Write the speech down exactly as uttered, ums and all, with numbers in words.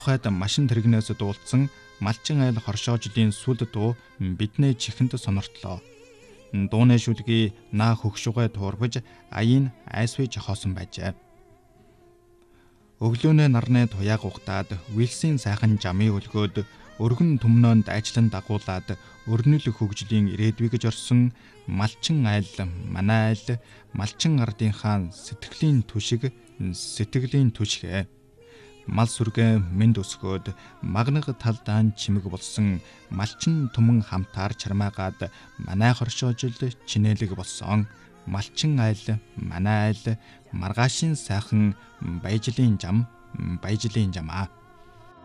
Тухайд машин тэрэгнээс дуулцсан малчин айл хоршоожлын сүлд дуу биднээ чихэнд сонортлоо. Дууны шүлгийг наа хөгшүүгээ туурвж аяын айсвэж хоосон байжээ. Өглөөний нарны туяаг ухтаад Вилсийн сайхан жамын өлгөөд өргөн түмнөөнд ажлан дагуулад өрнөл хөгжлийн ирээдүйг орсон малчин айл манай айл малчин ардынхаа сэтгэлийн түшиг сэтгэлийн түшгэ мал сүргэ мэд өсгөөд магнаг талдаан чимэг болсон малчин түмэн хамтаар чармаагаад манай хоршоожил чинэлэг болсон малчин айл манай айл маргаашийн сайхан баяжлын жам баяжлын жамаа